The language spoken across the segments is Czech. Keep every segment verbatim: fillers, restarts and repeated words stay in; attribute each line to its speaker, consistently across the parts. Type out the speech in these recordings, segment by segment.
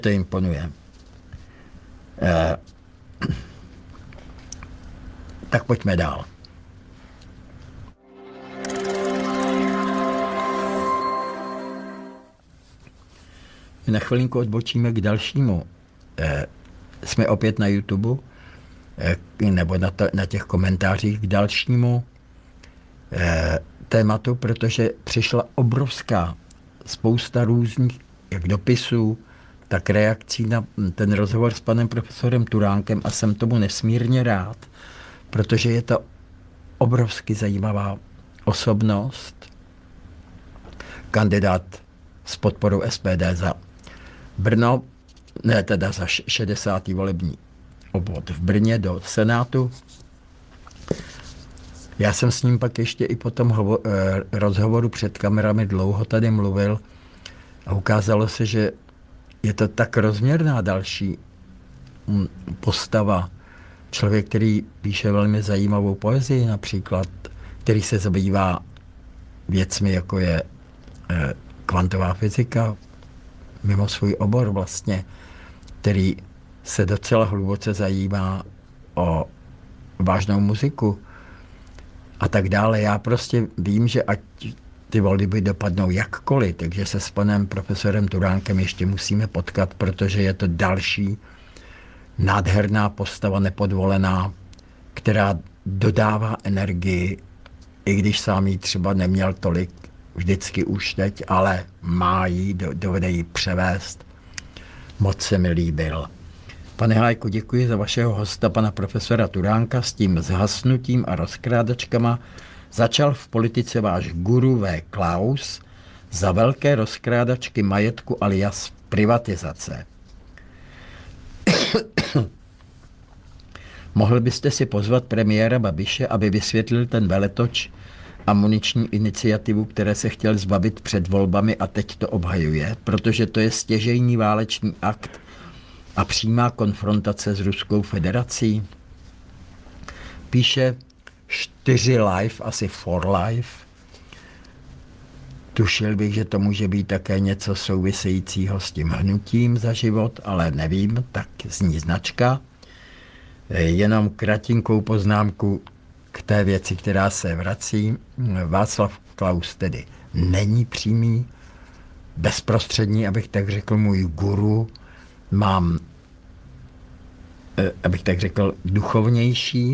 Speaker 1: To imponuje. Eh, tak pojďme dál. Na chvilinku odbočíme k dalšímu. Eh, jsme opět na YouTube, eh, nebo na, to, na těch komentářích k dalšímu eh, tématu, protože přišla obrovská spousta různých jak dopisů, tak reakcí na ten rozhovor s panem profesorem Turánkem a jsem tomu nesmírně rád, protože je to obrovsky zajímavá osobnost, kandidát s podporou S P D za Brno, ne teda za šedesátý volební obvod v Brně do Senátu. Já jsem s ním pak ještě i po tom hovo- rozhovoru před kamerami dlouho tady mluvil a ukázalo se, že je to tak rozměrná další postava. Člověk, který píše velmi zajímavou poezii například, který se zabývá věcmi, jako je eh, kvantová fyzika, mimo svůj obor vlastně, který se docela hluboce zajímá o vážnou muziku a tak dále. Já prostě vím, že ať ty volby dopadnou jakkoliv, takže se s panem profesorem Turánkem ještě musíme potkat, protože je to další nádherná postava, nepodvolená, která dodává energii, i když sám jí třeba neměl tolik vždycky už teď, ale má jí, dovede jí převést. Moc se mi líbil. Pane Hájku, děkuji za vašeho hosta, pana profesora Turánka. S tím zhasnutím a rozkrádačkama začal v politice váš guru V. Klaus za velké rozkrádačky majetku alias privatizace. Mohl byste si pozvat premiéra Babiše, aby vysvětlil ten veletoč a muniční iniciativu, které se chtěl zbavit před volbami a teď to obhajuje, protože to je stěžejní válečný akt a přímá konfrontace s Ruskou federací? Píše čtyři live, asi four live. Tušil bych, že to může být také něco souvisejícího s tím hnutím za život, ale nevím, tak zní značka. Jenom kratinkou poznámku k té věci, která se vrací. Václav Klaus tedy není přímý, bezprostřední, abych tak řekl, můj guru. Mám, abych tak řekl, duchovnější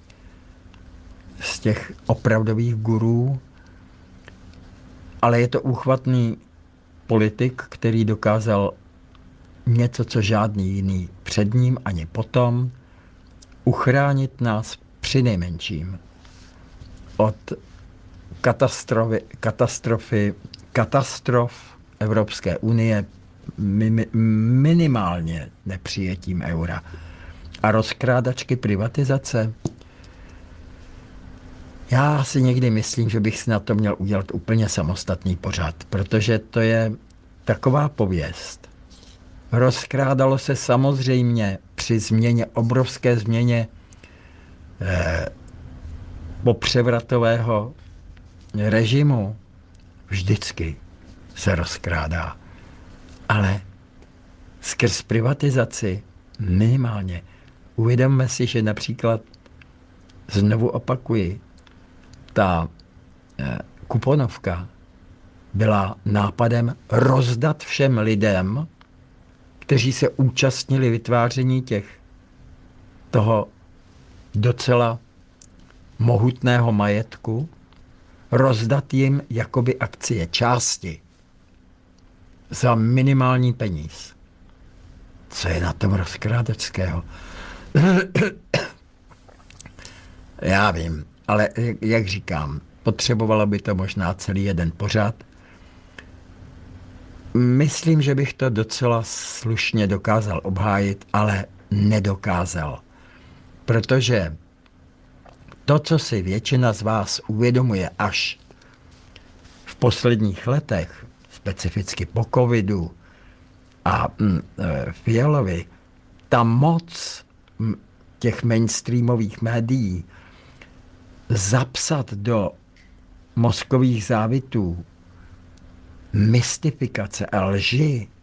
Speaker 1: z těch opravdových gurů, ale je to úchvatný politik, který dokázal něco, co žádný jiný před ním ani potom, uchránit nás přinejmenším od katastrofy, katastrofy, katastrof Evropské unie, mi, minimálně nepřijetím eura. A rozkrádačky privatizace. Já si někdy myslím, že bych si na to měl udělat úplně samostatný pořad, protože to je taková pověst. Rozkrádalo se samozřejmě při změně, obrovské změně eh, popřevratového režimu. Vždycky se rozkrádá. Ale skrz privatizaci minimálně. Uvědomme si, že například, znovu opakuji, ta eh, kuponovka byla nápadem rozdat všem lidem, kteří se účastnili vytváření těch toho docela mohutného majetku, rozdat jim jakoby akcie, části za minimální peníz. Co je na tom rozkrádačského? Já vím, ale jak říkám, potřebovalo by to možná celý jeden pořad. Myslím, že bych to docela slušně dokázal obhájit, ale nedokázal. Protože to, co si většina z vás uvědomuje až v posledních letech, specificky po covidu a mm, e, Fialovi, ta moc m, těch mainstreamových médií zapsat do mozkových závitů mystifikace a lži